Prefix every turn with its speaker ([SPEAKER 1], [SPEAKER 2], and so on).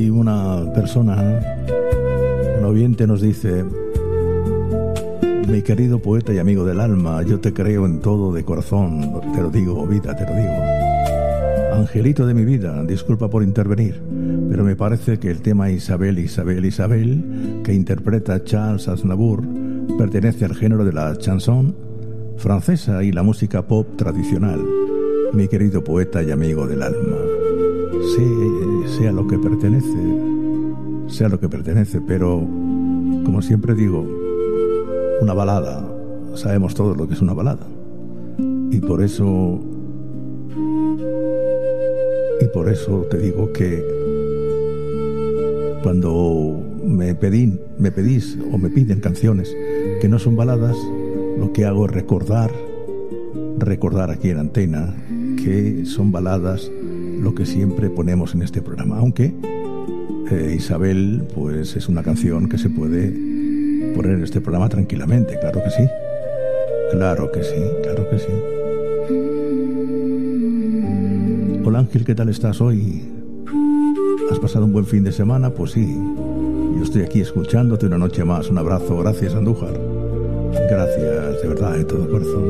[SPEAKER 1] Y una persona, un oyente nos dice: mi querido poeta y amigo del alma, yo te creo en todo de corazón, te lo digo, vida, te lo digo. Angelito de mi vida, disculpa por intervenir, pero me parece que el tema Isabel, Isabel, Isabel, que interpreta Charles Aznavour, pertenece al género de la chanson francesa y la música pop tradicional. Mi querido poeta y amigo del alma, sea lo que pertenece, pero como siempre digo, una balada, sabemos todos lo que es una balada, y por eso te digo que cuando me pedís o me piden canciones que no son baladas, lo que hago es recordar aquí en Antena que son baladas lo que siempre ponemos en este programa, aunque Isabel pues es una canción que se puede poner en este programa tranquilamente, claro que sí. Hola Ángel, ¿qué tal estás hoy? ¿Has pasado un buen fin de semana? Pues sí, yo estoy aquí escuchándote una noche más. Un abrazo, gracias Andújar. Gracias, de verdad, de todo corazón.